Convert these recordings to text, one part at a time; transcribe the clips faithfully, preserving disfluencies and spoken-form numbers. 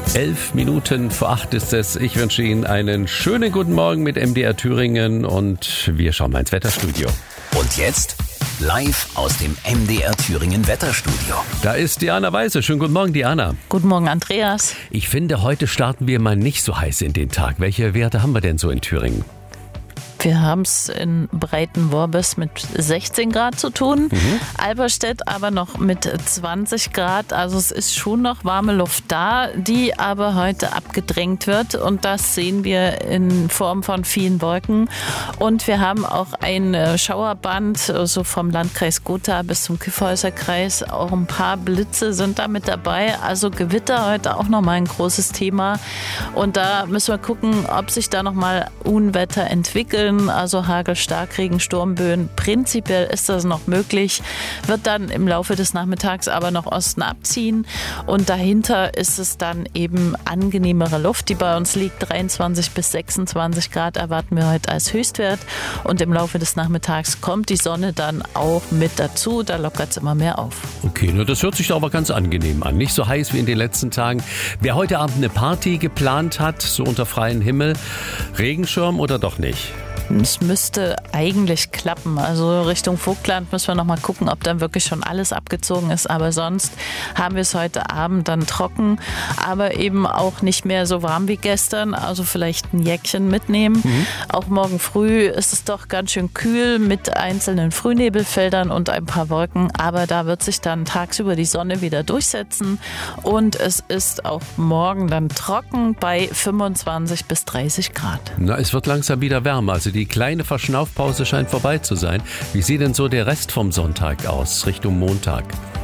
Elf Minuten vor acht ist es. Ich wünsche Ihnen einen schönen guten Morgen mit M D R Thüringen und wir schauen mal ins Wetterstudio. Und jetzt live aus dem M D R Thüringen Wetterstudio. Da ist Diana Weise. Schönen guten Morgen, Diana. Guten Morgen, Andreas. Ich finde, heute starten wir mal nicht so heiß in den Tag. Welche Werte haben wir denn so in Thüringen? Wir haben es in Breitenworbis mit sechzehn Grad zu tun, mhm. Alberstedt aber noch mit zwanzig Grad. Also es ist schon noch warme Luft da, die aber heute abgedrängt wird. Und das sehen wir in Form von vielen Wolken. Und wir haben auch ein Schauerband, so vom Landkreis Gotha bis zum Kyffhäuser Kreis. Auch ein paar Blitze sind da mit dabei. Also Gewitter heute auch nochmal ein großes Thema. Und da müssen wir gucken, ob sich da nochmal Unwetter entwickeln. Also Hagel, Starkregen, Sturmböen. Prinzipiell ist das noch möglich, wird dann im Laufe des Nachmittags aber noch Osten abziehen und dahinter ist es dann eben angenehmere Luft, die bei uns liegt. dreiundzwanzig bis sechsundzwanzig Grad erwarten wir heute als Höchstwert und im Laufe des Nachmittags kommt die Sonne dann auch mit dazu, da lockert es immer mehr auf. Okay, na, das hört sich doch aber ganz angenehm an. Nicht so heiß wie in den letzten Tagen. Wer heute Abend eine Party geplant hat, so unter freiem Himmel, Regenschirm oder doch nicht? Es müsste eigentlich klappen. Also Richtung Vogtland müssen wir noch mal gucken, ob dann wirklich schon alles abgezogen ist. Aber sonst haben wir es heute Abend dann trocken, aber eben auch nicht mehr so warm wie gestern. Also vielleicht ein Jäckchen mitnehmen. Mhm. Auch morgen früh ist es doch ganz schön kühl mit einzelnen Frühnebelfeldern und ein paar Wolken. Aber da wird sich dann tagsüber die Sonne wieder durchsetzen. Und es ist auch morgen dann trocken bei fünfundzwanzig bis dreißig Grad. Na, es wird langsam wieder wärmer. Also die kleine Verschnaufpause scheint vorbei zu sein. Wie sieht denn so der Rest vom Sonntag aus, Richtung Montag?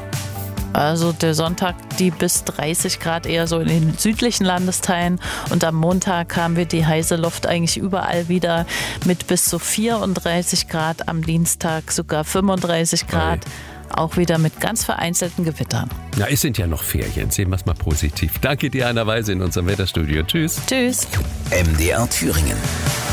Also der Sonntag, die bis dreißig Grad eher so in den südlichen Landesteilen. Und am Montag haben wir die heiße Luft eigentlich überall wieder mit bis zu vierunddreißig Grad. Am Dienstag sogar fünfunddreißig Grad. Hey. Auch wieder mit ganz vereinzelten Gewittern. Na, es sind ja noch Ferien. Sehen wir es mal positiv. Danke dir, Diana Weise in unserem Wetterstudio. Tschüss. Tschüss. M D R Thüringen.